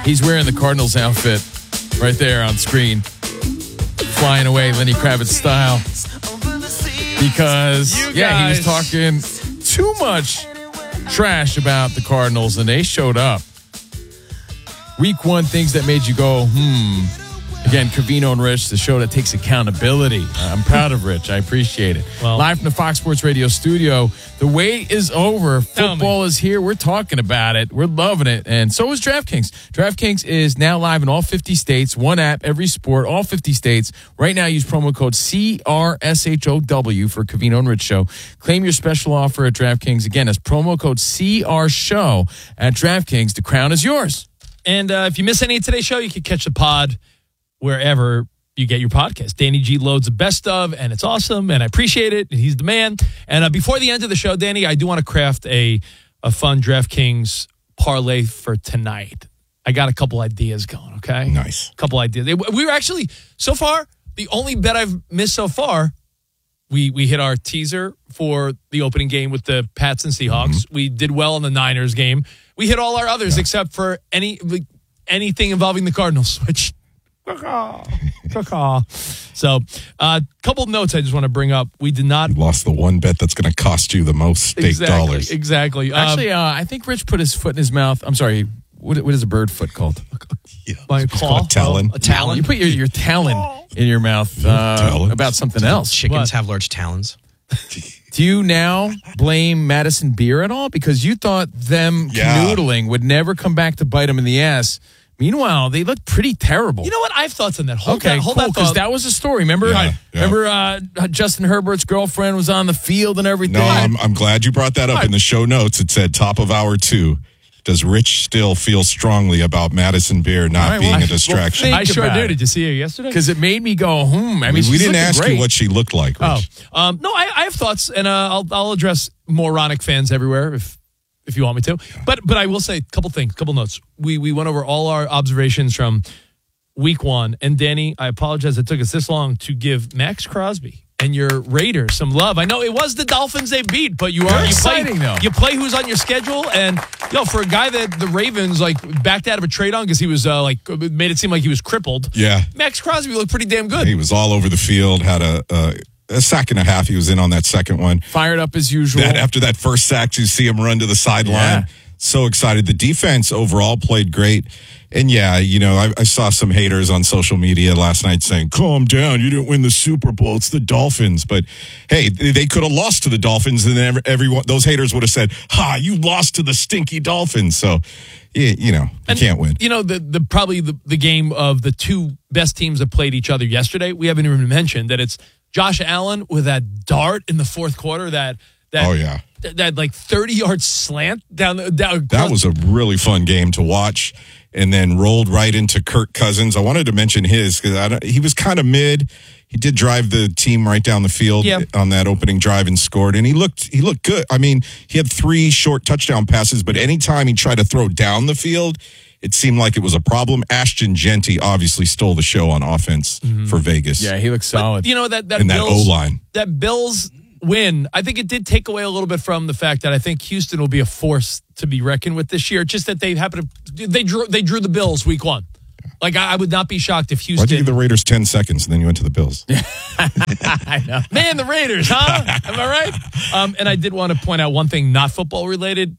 He's wearing the Cardinals outfit right there on screen. Flying away Lenny Kravitz style. Because, he was talking too much trash about the Cardinals, and they showed up. Week 1, things that made you go, Again, Covino and Rich, the show that takes accountability. I'm proud of Rich. I appreciate it. Well, live from the Fox Sports Radio studio. The wait is over. Football is here. We're talking about it. We're loving it. And so is DraftKings. DraftKings is now live in all 50 states. One app, every sport, all 50 states. Right now, use promo code CRSHOW for Covino and Rich Show. Claim your special offer at DraftKings. Again, that's promo code CRSHOW at DraftKings. The crown is yours. And if you miss any of today's show, you can catch the pod wherever you get your podcast. Danny G loads the best of, and it's awesome, and I appreciate it, and he's the man. And before the end of the show, Danny, I do want to craft a fun DraftKings parlay for tonight. I got a couple ideas going, okay? Nice. Couple ideas. We were actually, so far, the only bet I've missed so far, we hit our teaser for the opening game with the Pats and Seahawks. Mm-hmm. We did well in the Niners game. We hit all our others except for anything involving the Cardinals, which... So, a couple of notes I just want to bring up. We did not... You lost the one bet that's going to cost you the most stake dollars. Exactly. Actually, I think Rich put his foot in his mouth. I'm sorry. What is a bird foot called? My claw? A talon. A talon? You put your talon in your mouth about something else. Chickens have large talons. Do you now blame Madison Beer at all? Because you thought them canoodling would never come back to bite them in the ass. Meanwhile, they look pretty terrible. You know what? I have thoughts on that. Hold that thought. Because that was a story. Remember? Remember Justin Herbert's girlfriend was on the field and everything? No, I'm glad you brought that up. In the show notes, it said top of hour 2. Does Rich still feel strongly about Madison Beer not being a distraction? I sure do. Did you see her yesterday? Because it made me go, I mean, we didn't ask you what she looked like, Rich. No, I have thoughts, and I'll address moronic fans everywhere if you want me to. But I will say a couple notes. We went over all our observations from week 1. And Danny, I apologize it took us this long to give Max Crosby and your Raiders some love. I know it was the Dolphins they beat, but you play who's on your schedule. And for a guy that the Ravens backed out of a trade on because he was made it seem like he was crippled. Yeah. Max Crosby looked pretty damn good. He was all over the field, had a sack and a half. He was in on that second one. Fired up as usual. After that first sack, you see him run to the sideline. Yeah. So excited. The defense overall played great. And I saw some haters on social media last night saying, calm down, you didn't win the Super Bowl, it's the Dolphins. But hey, they could have lost to the Dolphins, and then everyone, those haters would have said, you lost to the stinky Dolphins. So, you can't win. The probably the game of the two best teams that played each other yesterday, we haven't even mentioned that it's Josh Allen with that dart in the fourth quarter, that 30-yard slant down. That was a really fun game to watch, and then rolled right into Kirk Cousins. I wanted to mention his because he was kind of mid. He did drive the team right down the field on that opening drive and scored, and he looked good. I mean, he had 3 short touchdown passes, but anytime he tried to throw down the field, it seemed like it was a problem. Ashton Genty obviously stole the show on offense for Vegas. Yeah, he looks solid. But, that O-line. That Bills win, I think it did take away a little bit from the fact that I think Houston will be a force to be reckoned with this year. Just that they drew the Bills week 1. I would not be shocked if Houston... Why'd you give the Raiders 10 seconds and then you went to the Bills? I know. Man, the Raiders, huh? Am I right? And I did want to point out one thing not football related.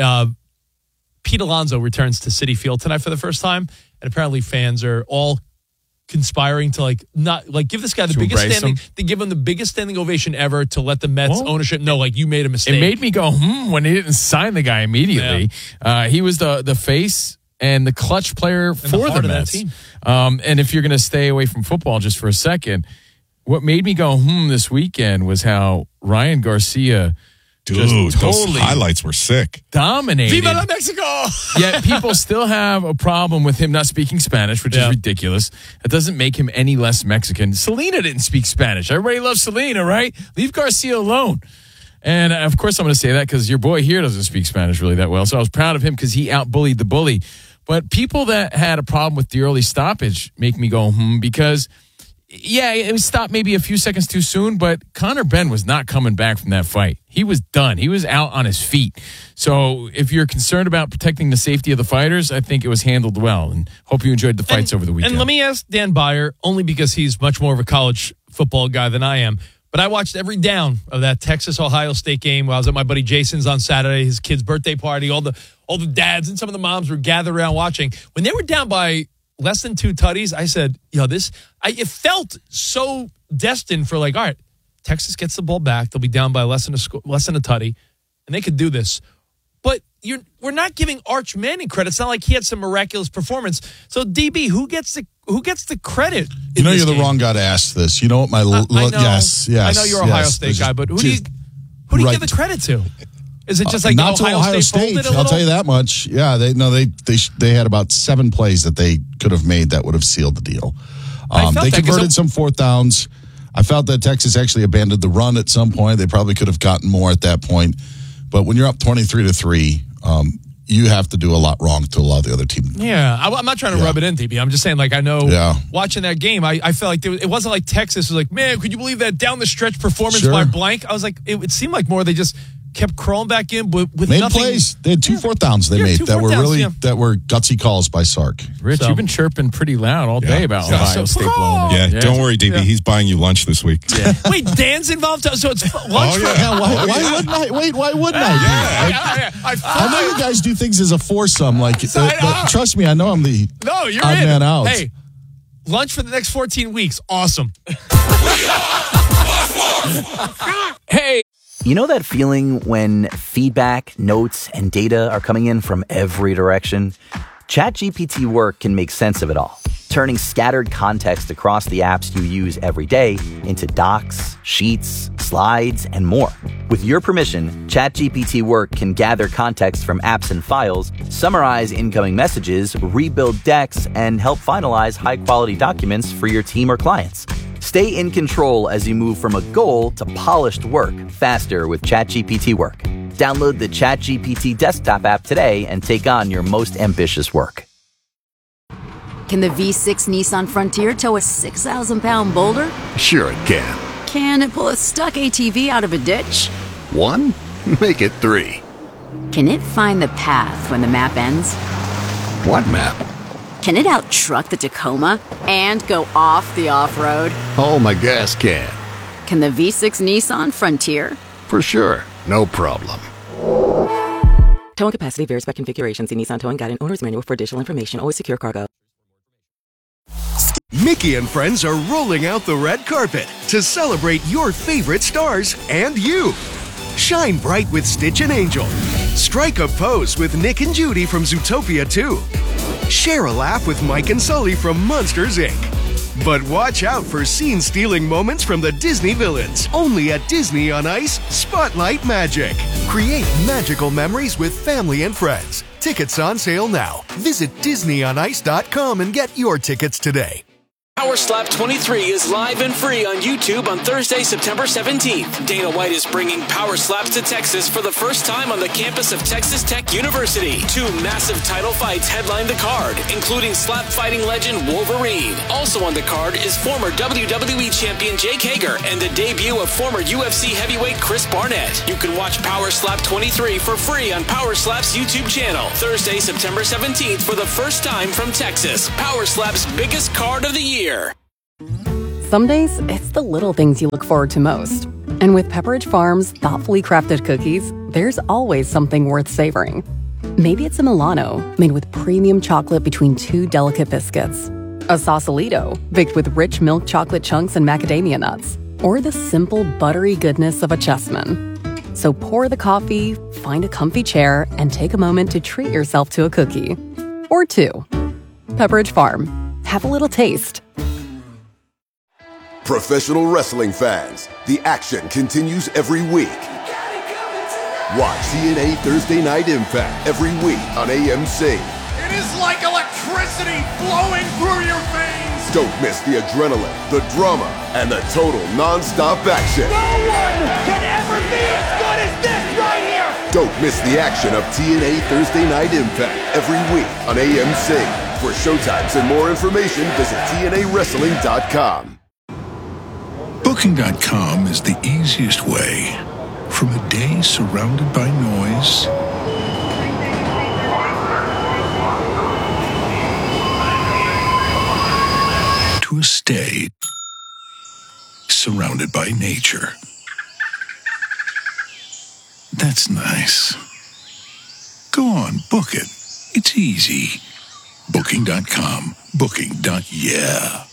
Pete Alonso returns to Citi Field tonight for the first time, and apparently fans are all conspiring to give this guy the biggest standing. They give him the biggest standing ovation ever to let the Mets ownership know you made a mistake. It made me go when they didn't sign the guy immediately. Yeah. He was the face and the clutch player for the Mets. Team. And if you're going to stay away from football just for a second, what made me go this weekend was how Ryan Garcia. Dude, those highlights were sick. Dominated. Viva la Mexico! Yet people still have a problem with him not speaking Spanish, which is ridiculous. That doesn't make him any less Mexican. Selena didn't speak Spanish. Everybody loves Selena, right? Leave Garcia alone. And, of course, I'm going to say that because your boy here doesn't speak Spanish really that well. So I was proud of him because he out-bullied the bully. But people that had a problem with the early stoppage make me go, because yeah, it was stopped maybe a few seconds too soon, but Conor Benn was not coming back from that fight. He was done. He was out on his feet. So if you're concerned about protecting the safety of the fighters, I think it was handled well, and hope you enjoyed the fights over the weekend. And let me ask Dan Beyer, only because he's much more of a college football guy than I am, but I watched every down of that Texas-Ohio State game while I was at my buddy Jason's on Saturday, his kid's birthday party. All the dads and some of the moms were gathered around watching. When they were down by less than 2 tutties, I said, it felt so destined for like, all right, Texas gets the ball back. They'll be down by less than a tutty, and they could do this. But we're not giving Arch Manning credit. It's not like he had some miraculous performance. So, DB, who gets the credit? You're the wrong guy to ask this. You know what my yes. I know you're an Ohio State guy, but who do you give the credit to? Is it just like not Ohio State? I'll tell you that much. Yeah, they had about 7 plays that they could have made that would have sealed the deal. They converted some 4th downs. I felt that Texas actually abandoned the run at some point. They probably could have gotten more at that point. But when you're up 23-3, you have to do a lot wrong to allow the other team. Yeah, I'm not trying to rub it in, DB. I'm just saying, like, I know watching that game, I felt like it wasn't like Texas was like, man, could you believe that down the stretch performance by blank? I was like, it seemed like more they just kept crawling back in with made nothing. Plays. They had 2 4th downs they made that were that were gutsy calls by Sark. Rich, you've been chirping pretty loud all day about Ohio State blowing it. Yeah, don't worry, DB. He's buying you lunch this week. Yeah. Wait, Dan's involved, so it's lunch. Why wouldn't I? Wait, why wouldn't I? I know you guys do things as a foursome. Like, but trust me, I know I'm the you're odd man out. Hey, lunch for the next 14 weeks. Awesome. Hey. You know that feeling when feedback, notes, and data are coming in from every direction? ChatGPT Work can make sense of it all, turning scattered context across the apps you use every day into docs, sheets, slides, and more. With your permission, ChatGPT Work can gather context from apps and files, summarize incoming messages, rebuild decks, and help finalize high-quality documents for your team or clients. Stay in control as you move from a goal to polished work faster with ChatGPT Work. Download the ChatGPT desktop app today and take on your most ambitious work. Can the V6 Nissan Frontier tow a 6,000-pound boulder? Sure it can. Can it pull a stuck ATV out of a ditch? 1? Make it 3. Can it find the path when the map ends? What map? Can it out-truck the Tacoma and go off the off-road? Oh, my gas can. Can the V6 Nissan Frontier? For sure. No problem. Towing capacity varies by configuration. See Nissan Towing Guide and Owner's Manual for additional information. Always secure cargo. Mickey and friends are rolling out the red carpet to celebrate your favorite stars and you. Shine bright with Stitch and Angel. Strike a pose with Nick and Judy from Zootopia 2. Share a laugh with Mike and Sully from Monsters, Inc. But watch out for scene-stealing moments from the Disney villains. Only at Disney on Ice Spotlight Magic. Create magical memories with family and friends. Tickets on sale now. Visit DisneyOnIce.com and get your tickets today. Power Slap 23 is live and free on YouTube on Thursday, September 17th. Dana White is bringing Power Slaps to Texas for the first time on the campus of Texas Tech University. 2 massive title fights headline the card, including slap fighting legend Wolverine. Also on the card is former WWE champion Jake Hager and the debut of former UFC heavyweight Chris Barnett. You can watch Power Slap 23 for free on Power Slap's YouTube channel. Thursday, September 17th for the first time from Texas. Power Slap's biggest card of the year. Some days, it's the little things you look forward to most. And with Pepperidge Farm's thoughtfully crafted cookies, there's always something worth savoring. Maybe it's a Milano, made with premium chocolate between 2 delicate biscuits. A Sausalito, baked with rich milk chocolate chunks and macadamia nuts. Or the simple, buttery goodness of a Chessman. So pour the coffee, find a comfy chair, and take a moment to treat yourself to a cookie. Or 2. Pepperidge Farm. Have a little taste. Professional wrestling fans, the action continues every week. Watch TNA Thursday Night Impact every week on AMC. It is like electricity flowing through your veins. Don't miss the adrenaline, the drama, and the total non-stop action. No one can ever be as good as this right here. Don't miss the action of TNA Thursday Night Impact every week on AMC. For showtimes and more information, visit TNAWrestling.com. Booking.com is the easiest way from a day surrounded by noise to a stay surrounded by nature. That's nice. Go on, book it. It's easy. Booking.com. Booking.yeah.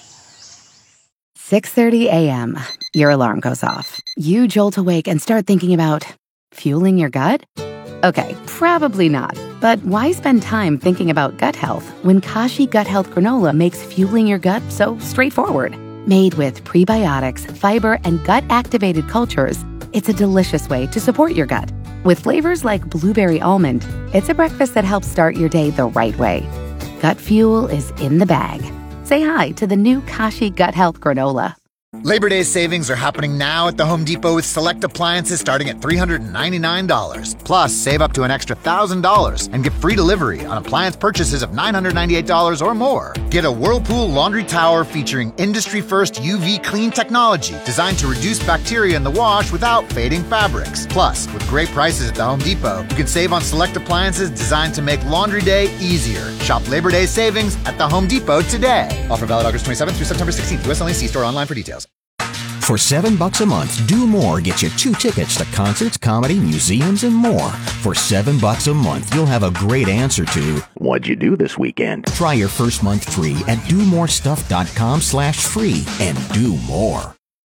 6:30 a.m. Your alarm goes off. You jolt awake and start thinking about fueling your gut? Okay, probably not. But why spend time thinking about gut health when Kashi Gut Health Granola makes fueling your gut so straightforward? Made with prebiotics, fiber, and gut-activated cultures, it's a delicious way to support your gut. With flavors like blueberry almond, it's a breakfast that helps start your day the right way. Gut fuel is in the bag. Say hi to the new Kashi Gut Health Granola. Labor Day savings are happening now at the Home Depot with select appliances starting at $399. Plus, save up to an extra $1,000 and get free delivery on appliance purchases of $998 or more. Get a Whirlpool laundry tower featuring industry-first UV clean technology designed to reduce bacteria in the wash without fading fabrics. Plus, with great prices at the Home Depot, you can save on select appliances designed to make laundry day easier. Shop Labor Day savings at the Home Depot today. Offer valid August 27th through September 16th. U.S. only. See store online for details. For $7 a month, Do More gets you 2 tickets to concerts, comedy, museums, and more. For $7 a month, you'll have a great answer to what'd you do this weekend? Try your first month free at domorestuff.com/free and do more.